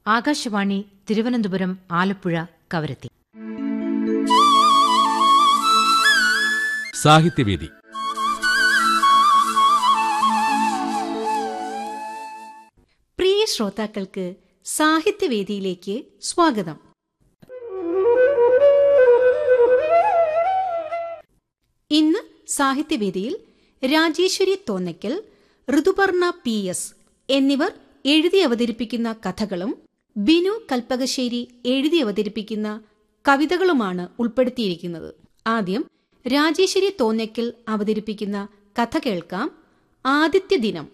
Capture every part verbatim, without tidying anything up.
ആകാശവാണി തിരുവനന്തപുരം, ആലപ്പുഴ, കവരത്തി. സാഹിത്യവേദി. പ്രിയ ശ്രോതാക്കൾക്ക് സാഹിത്യവേദിയിലേക്ക് സ്വാഗതം. ഇന്ന് സാഹിത്യവേദിയിൽ രാജേശ്വരി തോന്നയ്ക്കൽ, ഋതുപർണ പി എസ് എന്നിവർ എഴുതി അവതരിപ്പിക്കുന്ന കഥകളും ബിനു കൽപ്പകശ്ശേരി എഴുതി അവതരിപ്പിക്കുന്ന കവിതകളുമാണ് ഉൾപ്പെടുത്തിയിരിക്കുന്നത്. ആദ്യം രാജേശ്വരി തോന്നയ്ക്കൽ അവതരിപ്പിക്കുന്ന കഥ കേൾക്കാം. ആദിത്യദിനം.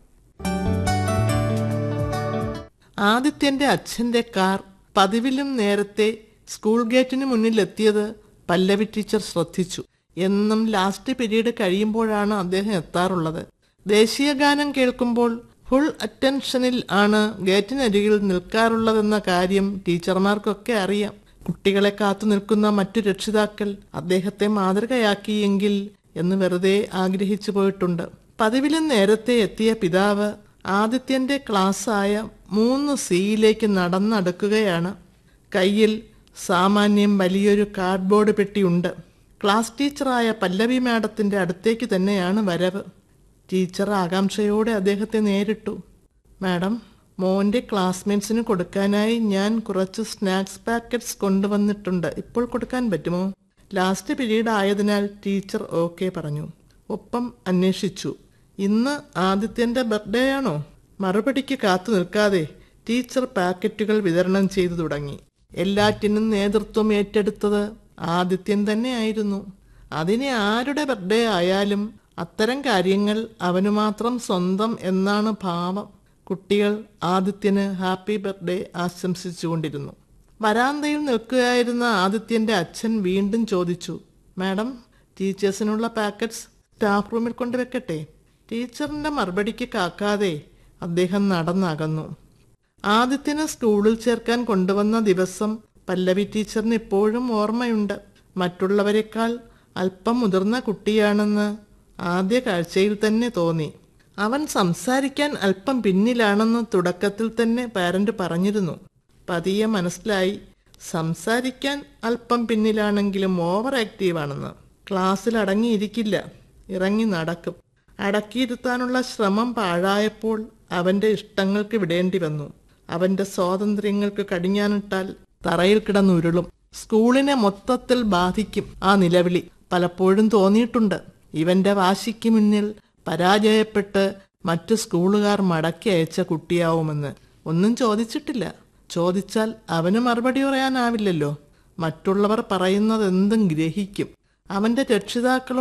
ആദിത്യന്റെ അച്ഛന്റെ കാർ പതിവിലും നേരത്തെ സ്കൂൾ ഗേറ്റിന് മുന്നിലെത്തിയത് പല്ലവി ടീച്ചർ ശ്രദ്ധിച്ചു. എന്നും ലാസ്റ്റ് പീരീഡ് കഴിയുമ്പോഴാണ് അദ്ദേഹം എത്താറുള്ളത്. ദേശീയഗാനം കേൾക്കുമ്പോൾ ഫുൾ അറ്റൻഷനിൽ ആണ് ഗേറ്റിനരികിൽ നിൽക്കാറുള്ളതെന്ന കാര്യം ടീച്ചർമാർക്കൊക്കെ അറിയാം. കുട്ടികളെ കാത്തു നിൽക്കുന്ന മറ്റു രക്ഷിതാക്കൾ അദ്ദേഹത്തെ മാതൃകയാക്കിയെങ്കിൽ എന്ന് വെറുതെ ആഗ്രഹിച്ചു പോയിട്ടുണ്ട്. പതിവിലും നേരത്തെ എത്തിയ പിതാവ് ആദിത്യന്റെ ക്ലാസ്സായ മൂന്ന് സിയിലേക്ക് നടന്നടുക്കുകയാണ്. കയ്യിൽ സാമാന്യം വലിയൊരു കാർഡ്ബോർഡ് പെട്ടിയുണ്ട്. ക്ലാസ് ടീച്ചറായ പല്ലവി മാഡത്തിന്റെ അടുത്തേക്ക് തന്നെയാണ് വരവ്. ടീച്ചർ ആകാംക്ഷയോടെ അദ്ദേഹത്തെ നേരിട്ടു. മാഡം, മോന്റെ ക്ലാസ്മേറ്റ്സിന് കൊടുക്കാനായി ഞാൻ കുറച്ച് സ്നാക്സ് പാക്കറ്റ്സ് കൊണ്ടുവന്നിട്ടുണ്ട്. ഇപ്പോൾ കൊടുക്കാൻ പറ്റുമോ? ലാസ്റ്റ് പീരീഡ് ആയതിനാൽ ടീച്ചർ ഓക്കെ പറഞ്ഞു. ഒപ്പം അന്വേഷിച്ചു, ഇന്ന് ആദിത്യന്റെ ബർത്ത്ഡേ ആണോ? മറുപടിക്ക് കാത്തു നിൽക്കാതെ ടീച്ചർ പാക്കറ്റുകൾ വിതരണം ചെയ്തു തുടങ്ങി. എല്ലാറ്റിനും നേതൃത്വം ഏറ്റെടുത്തത് ആദിത്യൻ തന്നെയായിരുന്നു. അതിന് ആരുടെ ബർത്ത്ഡേ ആയാലും അത്തരം കാര്യങ്ങൾ അവനു മാത്രം സ്വന്തം എന്നാണ് ഭാവം. കുട്ടികൾ ആദിത്യന് ഹാപ്പി ബർത്ത്ഡേ ആശംസിച്ചുകൊണ്ടിരുന്നു. വരാന്തയിൽ നിൽക്കുകയായിരുന്ന ആദിത്യന്റെ അച്ഛൻ വീണ്ടും ചോദിച്ചു, മാഡം, ടീച്ചേഴ്സിനുള്ള പാക്കറ്റ്സ് സ്റ്റാഫ് റൂമിൽ കൊണ്ടുവെക്കട്ടെ? ടീച്ചറിന്റെ മറുപടിക്ക് കാക്കാതെ അദ്ദേഹം നടന്നകന്നു. ആദിത്യനെ സ്കൂളിൽ ചേർക്കാൻ കൊണ്ടുവന്ന ദിവസം പല്ലവി ടീച്ചറിന് ഇപ്പോഴും ഓർമ്മയുണ്ട്. മറ്റുള്ളവരെക്കാൾ അല്പം മുതിർന്ന കുട്ടിയാണെന്ന് ആദ്യ കാഴ്ചയിൽ തന്നെ തോന്നി. അവൻ സംസാരിക്കാൻ അല്പം പിന്നിലാണെന്ന് തുടക്കത്തിൽ തന്നെ പാരന്റ് പറഞ്ഞിരുന്നു. പതിയെ മനസ്സിലായി സംസാരിക്കാൻ അല്പം പിന്നിലാണെങ്കിലും ഓവർ ആക്റ്റീവാണെന്ന്. ക്ലാസ്സിൽ അടങ്ങിയിരിക്കില്ല, ഇറങ്ങി നടക്കും. അടക്കിയിരുത്താനുള്ള ശ്രമം പാഴായപ്പോൾ അവന്റെ ഇഷ്ടങ്ങൾക്ക് വിടേണ്ടി വന്നു. അവന്റെ സ്വാതന്ത്ര്യങ്ങൾക്ക് കടിഞ്ഞാനിട്ടാൽ തറയിൽ കിടന്നുരുളും. സ്കൂളിനെ മൊത്തത്തിൽ ബാധിക്കും ആ നിലവിളി. പലപ്പോഴും തോന്നിയിട്ടുണ്ട് ഇവന്റെ വാശിക്ക് മുന്നിൽ പരാജയപ്പെട്ട് മറ്റു സ്കൂളുകാർ മടക്കി അയച്ച കുട്ടിയാവുമെന്ന്. ഒന്നും ചോദിച്ചിട്ടില്ല. ചോദിച്ചാൽ അവന് മറുപടി പറയാനാവില്ലല്ലോ. മറ്റുള്ളവർ പറയുന്നതെന്തും ഗ്രഹിക്കും. അവന്റെ രക്ഷിതാക്കളോ